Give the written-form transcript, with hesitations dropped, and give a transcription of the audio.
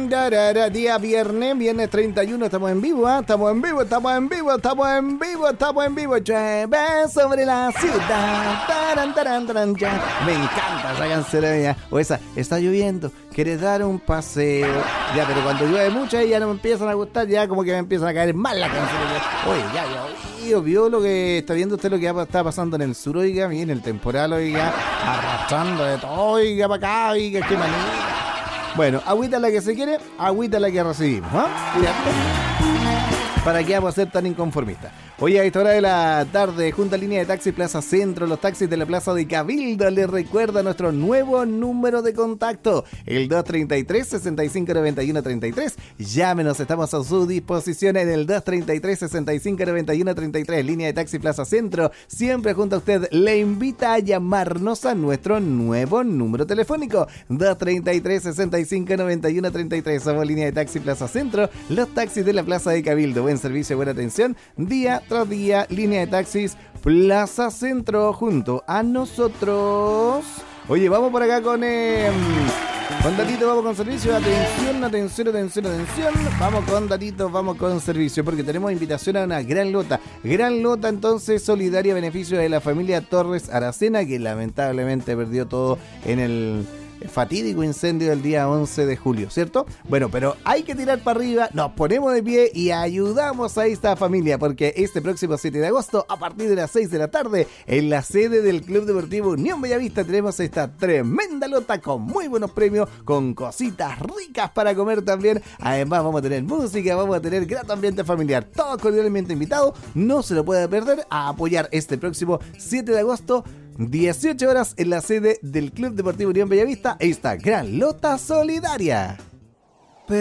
Día viernes 31, estamos en vivo, ¿eh? Estamos en vivo. Llueve sobre la ciudad. Taran, ya. Me encanta esa canción. O esa, está lloviendo, ¿quieres dar un paseo? Ya, pero cuando llueve mucho ya no me empiezan a gustar, ya como que me empiezan a caer mal las canciones. Oye, ya, vio lo que está viendo usted, lo que está pasando en el sur, oiga, viene el temporal, oiga, arrastrando de todo, oiga, para acá, oiga, qué manera. Bueno, agüita la que se quiere, agüita la que recibimos, ¿Para qué vamos a ser tan inconformistas? Hoy a esta hora de la tarde, junto a línea de taxi Plaza Centro, los taxis de la Plaza de Cabildo les recuerda nuestro nuevo número de contacto, el 233-6591-33. Llámenos, estamos a su disposición en el 233-6591-33. Línea de taxi Plaza Centro, siempre junto a usted, le invita a llamarnos a nuestro nuevo número telefónico, 233-6591-33. Somos línea de taxi Plaza Centro, los taxis de la Plaza de Cabildo. Buen servicio, buena atención, día tras día, línea de taxis Plaza Centro junto a nosotros. Oye, vamos por acá con datito, vamos con servicio. Atención. Vamos con datito, vamos con servicio, porque tenemos invitación a una gran lota entonces solidaria a beneficio de la familia Torres Aracena, que lamentablemente perdió todo en el fatídico incendio del día 11 de julio, ¿cierto? Bueno, pero hay que tirar para arriba, nos ponemos de pie y ayudamos a esta familia, porque este próximo 7 de agosto, a partir de las 6 de la tarde, en la sede del Club Deportivo Unión Bellavista, tenemos esta tremenda lota con muy buenos premios, con cositas ricas para comer también. Además, vamos a tener música, vamos a tener grato ambiente familiar, todos cordialmente invitados, no se lo puede perder, a apoyar este próximo 7 de agosto, 18 horas en la sede del Club Deportivo Unión Bellavista, esta gran lota solidaria.